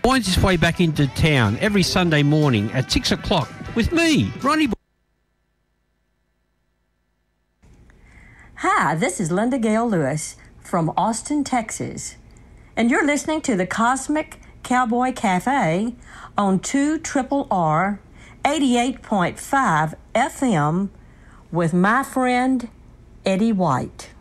winds its way back into town every Sunday morning at 6 o'clock with me, Ronnie. Hi, this is Linda Gale Lewis from Austin, Texas, and you're listening to the Cosmic Cowboy Cafe on 2RRR 88.5 FM with my friend Eddie White.